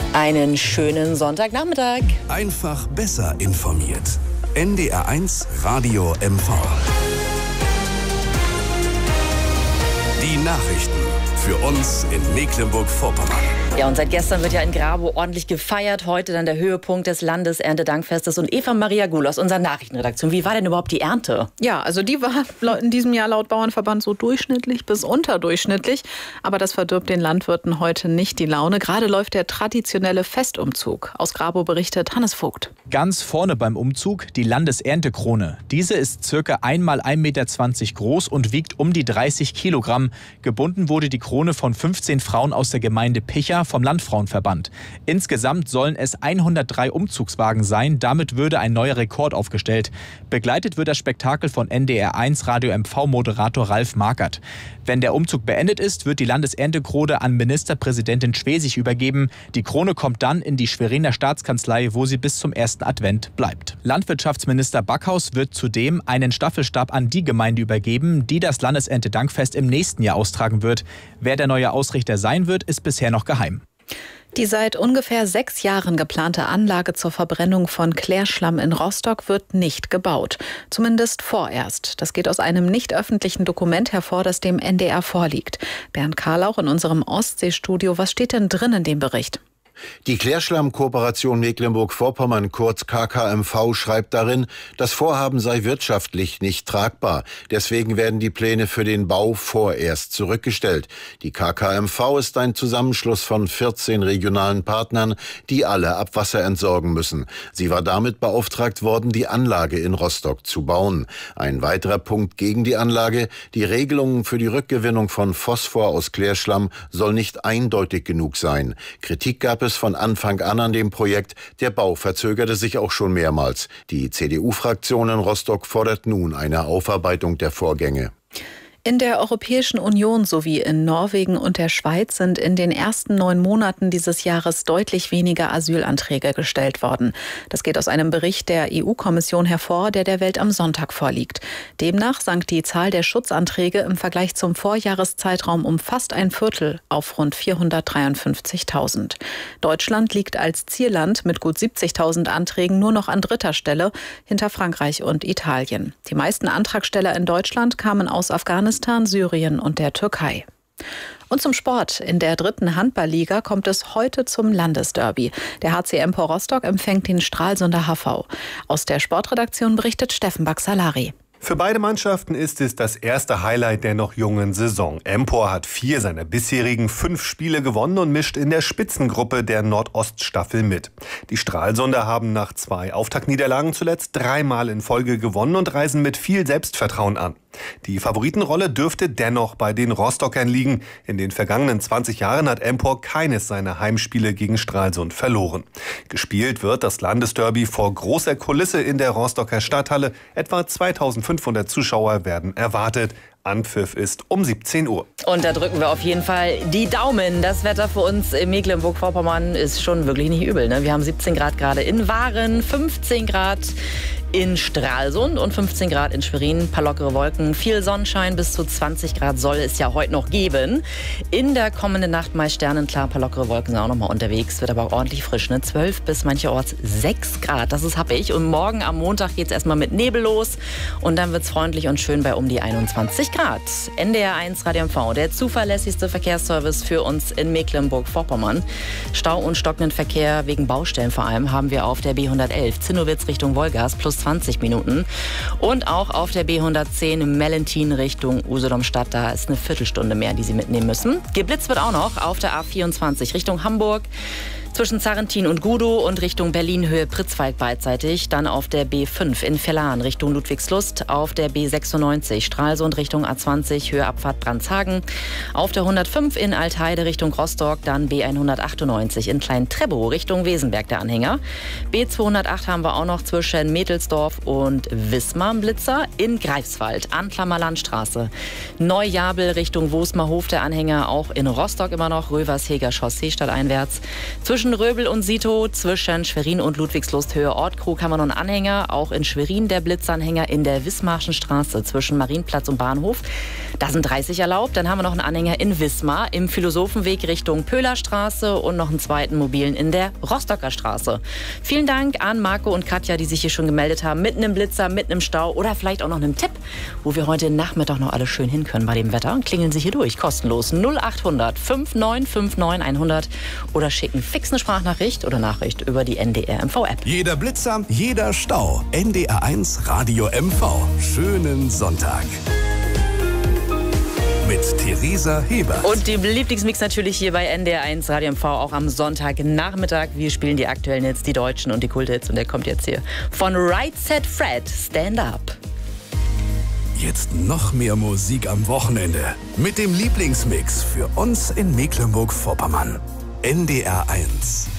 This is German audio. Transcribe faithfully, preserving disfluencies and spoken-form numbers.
Einen schönen Sonntagnachmittag. Einfach besser informiert. N D R eins Radio M V. Die Nachrichten für uns in Mecklenburg-Vorpommern. Ja, und seit gestern wird ja in Grabow ordentlich gefeiert. Heute dann der Höhepunkt des Landeserntedankfestes. Und Eva Maria Guhl aus unserer Nachrichtenredaktion. Wie war denn überhaupt die Ernte? Ja, also die war in diesem Jahr laut Bauernverband so durchschnittlich bis unterdurchschnittlich. Aber das verdirbt den Landwirten heute nicht die Laune. Gerade läuft der traditionelle Festumzug. Aus Grabow berichtet Hannes Vogt. Ganz vorne beim Umzug die Landeserntekrone. Diese ist circa einmal ein Meter zwanzig groß und wiegt um die dreißig Kilogramm. Gebunden wurde die Krone von fünfzehn Frauen aus der Gemeinde Picha vom Landfrauenverband. Insgesamt sollen es hundertdrei Umzugswagen sein. Damit würde ein neuer Rekord aufgestellt. Begleitet wird das Spektakel von N D R eins Radio M V-Moderator Ralf Markert. Wenn der Umzug beendet ist, wird die Landeserntekrone an Ministerpräsidentin Schwesig übergeben. Die Krone kommt dann in die Schweriner Staatskanzlei, wo sie bis zum ersten Advent bleibt. Landwirtschaftsminister Backhaus wird zudem einen Staffelstab an die Gemeinde übergeben, die das Landeserntedankfest im nächsten Jahr austragen wird. Wer der neue Ausrichter sein wird, ist bisher noch geheim. Die seit ungefähr sechs Jahren geplante Anlage zur Verbrennung von Klärschlamm in Rostock wird nicht gebaut. Zumindest vorerst. Das geht aus einem nicht öffentlichen Dokument hervor, das dem N D R vorliegt. Bernd Karlauch in unserem Ostseestudio. Was steht denn drin in dem Bericht? Die Klärschlamm-Kooperation Mecklenburg-Vorpommern, kurz K K M V, schreibt darin, das Vorhaben sei wirtschaftlich nicht tragbar. Deswegen werden die Pläne für den Bau vorerst zurückgestellt. Die K K M V ist ein Zusammenschluss von vierzehn regionalen Partnern, die alle Abwasser entsorgen müssen. Sie war damit beauftragt worden, die Anlage in Rostock zu bauen. Ein weiterer Punkt gegen die Anlage: Die Regelung für die Rückgewinnung von Phosphor aus Klärschlamm soll nicht eindeutig genug sein. Kritik gab es von Anfang an an dem Projekt. Der Bau verzögerte sich auch schon mehrmals. Die C D U-Fraktion in Rostock fordert nun eine Aufarbeitung der Vorgänge. In der Europäischen Union sowie in Norwegen und der Schweiz sind in den ersten neun Monaten dieses Jahres deutlich weniger Asylanträge gestellt worden. Das geht aus einem Bericht der E U-Kommission hervor, der der Welt am Sonntag vorliegt. Demnach sank die Zahl der Schutzanträge im Vergleich zum Vorjahreszeitraum um fast ein Viertel auf rund vierhundertdreiundfünfzigtausend. Deutschland liegt als Zielland mit gut siebzigtausend Anträgen nur noch an dritter Stelle hinter Frankreich und Italien. Die meisten Antragsteller in Deutschland kamen aus Afghanistan, Syrien und der Türkei. Und zum Sport. In der dritten Handballliga kommt es heute zum Landesderby. Der H C Empor Rostock empfängt den Stralsunder H V. Aus der Sportredaktion berichtet Steffen Baxalari. Für beide Mannschaften ist es das erste Highlight der noch jungen Saison. Empor hat vier seiner bisherigen fünf Spiele gewonnen und mischt in der Spitzengruppe der Nordoststaffel mit. Die Stralsunder haben nach zwei Auftaktniederlagen zuletzt dreimal in Folge gewonnen und reisen mit viel Selbstvertrauen an. Die Favoritenrolle dürfte dennoch bei den Rostockern liegen. In den vergangenen zwanzig Jahren hat Empor keines seiner Heimspiele gegen Stralsund verloren. Gespielt wird das Landesderby vor großer Kulisse in der Rostocker Stadthalle. Etwa zweitausendfünfhundert Zuschauer werden erwartet. Anpfiff ist um siebzehn Uhr. Und da drücken wir auf jeden Fall die Daumen. Das Wetter für uns in Mecklenburg-Vorpommern ist schon wirklich nicht übel, ne? Wir haben siebzehn Grad gerade in Waren, fünfzehn Grad in Stralsund und fünfzehn Grad in Schwerin. Ein paar lockere Wolken, viel Sonnenschein, bis zu zwanzig Grad soll es ja heute noch geben. In der kommenden Nacht meist sternenklar, ein paar lockere Wolken sind auch noch mal unterwegs. Wird aber auch ordentlich frisch, ne? zwölf bis mancherorts sechs Grad, das ist happig. Und morgen am Montag geht es erstmal mit Nebel los. Und dann wird es freundlich und schön bei um die einundzwanzig Grad. N D R eins Radio M V, der zuverlässigste Verkehrsservice für uns in Mecklenburg-Vorpommern. Stau und stockenden Verkehr wegen Baustellen vor allem haben wir auf der B hundertelf Zinnowitz Richtung Wolgast plus zwanzig Minuten. Und auch auf der B hundertzehn Mellentin Richtung Usedom-Stadt. Da ist eine Viertelstunde mehr, die Sie mitnehmen müssen. Geblitzt wird auch noch auf der A vierundzwanzig Richtung Hamburg. Zwischen Zarrentin und Gudow und Richtung Berlin-Höhe Pritzwalk beidseitig. Dann auf der B fünf in Vellan Richtung Ludwigslust. Auf der B sechsundneunzig Stralsund Richtung A zwanzig Höhe Abfahrt Brandshagen. Auf der hundertfünf in Altheide Richtung Rostock. Dann B hundertachtundneunzig in Klein-Trebow Richtung Wesenberg der Anhänger. B zweihundertacht haben wir auch noch zwischen Mädelsdorf und Wismar am Blitzer. In Greifswald Anklammer Landstraße. Neujabel Richtung Wosmerhof der Anhänger. Auch in Rostock immer noch Röversheger Chaussee stadteinwärts. Zwischen zwischen Röbel und Sito, zwischen Schwerin und Ludwigslust Höhe Ortkrug haben wir noch einen Anhänger. Auch in Schwerin der Blitzanhänger in der Wismarschen Straße zwischen Marienplatz und Bahnhof. Da sind dreißig erlaubt. Dann haben wir noch einen Anhänger in Wismar im Philosophenweg Richtung Pöhlerstraße und noch einen zweiten mobilen in der Rostocker Straße. Vielen Dank an Marco und Katja, die sich hier schon gemeldet haben. Mit einem Blitzer, mit einem Stau oder vielleicht auch noch einem Tipp, wo wir heute Nachmittag noch alle schön hin können bei dem Wetter. Klingeln Sie hier durch, kostenlos null acht hundert fünf neun fünf neun hundert oder schicken fix eine Sprachnachricht oder Nachricht über die N D R M V-App. Jeder Blitzer, jeder Stau. N D R eins Radio M V. Schönen Sonntag. Mit Theresa Hebert. Und dem Lieblingsmix natürlich hier bei N D R eins Radio M V auch am Sonntagnachmittag. Wir spielen die aktuellen Hits, die deutschen und die Kulthits. Und der kommt jetzt hier von Right Set Fred, Stand Up. Jetzt noch mehr Musik am Wochenende. Mit dem Lieblingsmix für uns in Mecklenburg-Vorpommern. N D R eins.